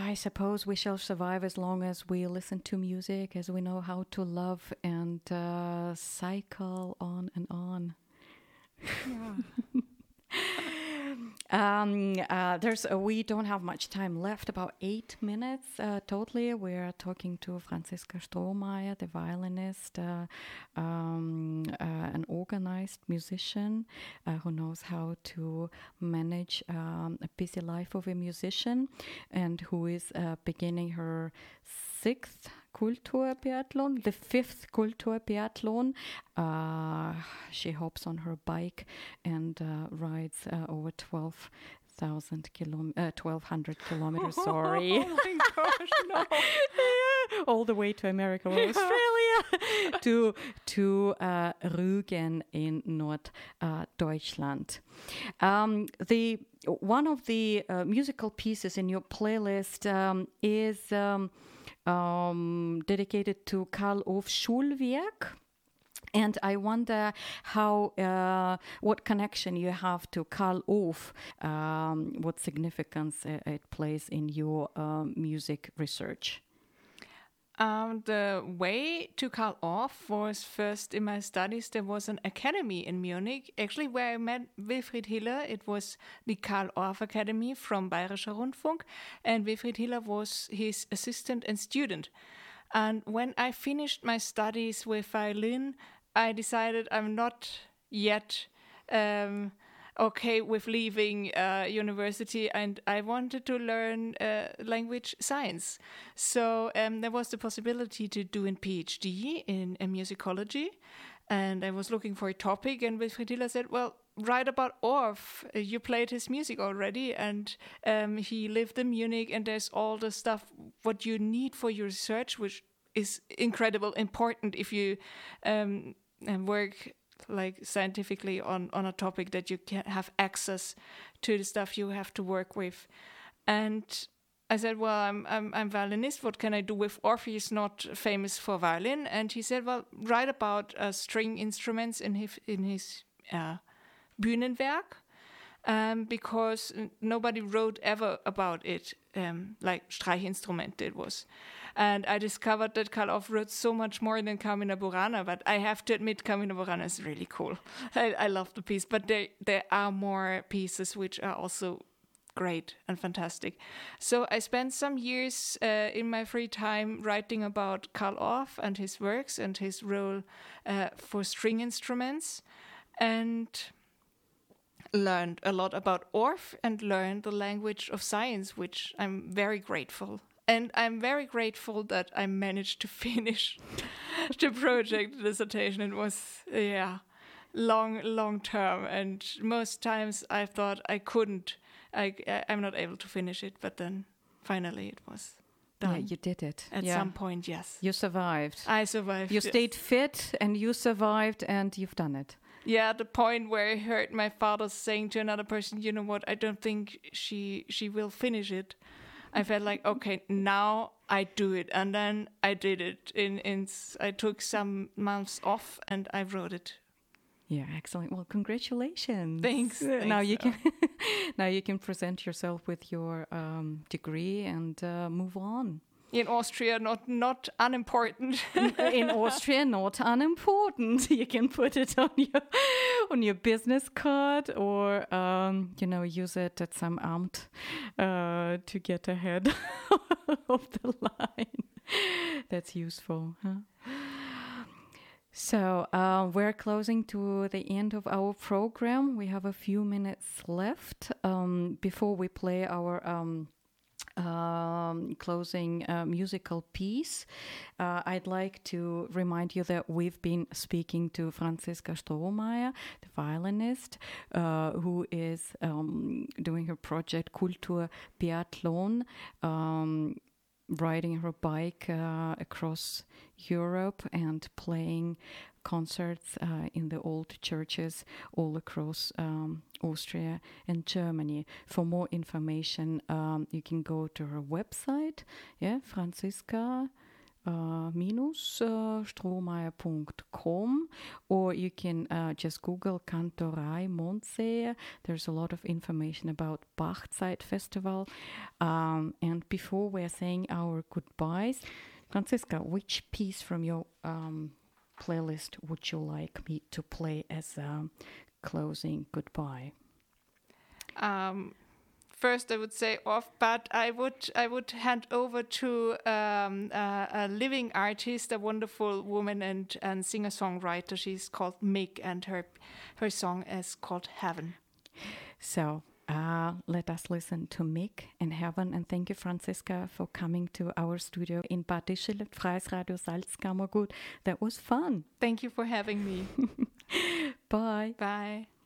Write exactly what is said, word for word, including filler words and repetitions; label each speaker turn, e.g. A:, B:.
A: I suppose we shall survive as long as we listen to music, as we know how to love and uh, cycle on and on.
B: Yeah.
A: um, uh, there's uh, we don't have much time left. About eight minutes uh, totally. We're talking to Franziska Strohmeier, the violinist, uh, um, uh, an organized musician uh, who knows how to manage um, a busy life of a musician, and who is uh, beginning her sixth Kulturbiathlon, the fifth Kulturbiathlon. Uh, she hops on her bike and uh, rides uh, over twelve thousand kilom- uh, twelve hundred kilometers, sorry.
B: Oh my gosh, no.
A: Yeah, all the way to America or Australia to to uh, Rügen in North uh, Deutschland. Um, the one of the uh, musical pieces in your playlist um, is um, um, dedicated to Karl Orff's Schulwerk. And I wonder how, uh, what connection you have to Karl Orff, um, what significance uh, it plays in your um, music research.
B: Um, the way to Karl Orff was first in my studies. There was an academy in Munich, actually, where I met Wilfried Hiller. It was the Karl Orff Academy from Bayerischer Rundfunk, and Wilfried Hiller was his assistant and student. And when I finished my studies with violin, I decided I'm not yet um, okay with leaving uh, university, and I wanted to learn uh, language science. So um, there was the possibility to do a PhD in, in musicology, and I was looking for a topic, and Wilfried Hiller said, well, write about Orff. You played his music already, and um, he lived in Munich, and there's all the stuff what you need for your research, which is incredible important if you um, work like scientifically on, on a topic that you can have access to the stuff you have to work with. And I said, well, I'm I'm I'm violinist. What can I do with Orff? He's not famous for violin. And he said, well, write about uh, string instruments in his in his uh, Bühnenwerk. Um, because nobody wrote ever about it, um, like Streichinstrumente it was. And I discovered that Karl Orff wrote so much more than Carmina Burana, but I have to admit Carmina Burana is really cool. I, I love the piece, but there, there are more pieces which are also great and fantastic. So I spent some years uh, in my free time writing about Karl Orff and his works and his role uh, for string instruments, and learned a lot about Orff and learned the language of science, which I'm very grateful. And I'm very grateful that I managed to finish the project the dissertation. It was, yeah, long, long term. And most times I thought I couldn't, I, I'm not able to finish it. But then finally it was done.
A: Yeah, you did it.
B: At
A: yeah.
B: some point, yes.
A: You survived.
B: I survived.
A: You
B: yes.
A: stayed fit and you survived and you've done it.
B: Yeah, the point where I heard my father saying to another person, you know what, I don't think she she will finish it. I felt like, okay, now I do it. And then I did it. In, in I took some months off and I wrote it.
A: Yeah, excellent. Well, congratulations.
B: Thanks.
A: Uh, now
B: thanks,
A: you can now you can present yourself with your um, degree and uh, move on.
B: In Austria, not not unimportant.
A: In Austria, not unimportant. You can put it on your on your business card, or um, you know, use it at some amt uh, to get ahead of the line. That's useful, huh? So uh, we're closing to the end of our program. We have a few minutes left um, before we play our Um, Um, closing uh, musical piece. Uh, I'd like to remind you that we've been speaking to Franziska Strohmeier, the violinist, uh, who is um, doing her project Kulturbiathlon, um, riding her bike uh, across Europe and playing concerts uh, in the old churches all across um, Austria and Germany. For more information, um, you can go to her website, yeah, Franziska uh, minus uh, strohmeier dot com, or you can uh, just Google Kantorei Mondsee. There's a lot of information about Bachzeit Festival. Um, and before we're saying our goodbyes, Franziska, which piece from your um, playlist would you like me to play as a closing goodbye?
B: Um, first, I would say off, but I would I would hand over to um, uh, a living artist, a wonderful woman and, and singer-songwriter. She's called Mig, and her her song is called Heaven.
A: So uh, let us listen to Mig and Heaven. And thank you, Franziska, for coming to our studio in Bad Ischl, Freies Radio Salzkammergut. That was fun.
B: Thank you for having me.
A: Bye.
B: Bye.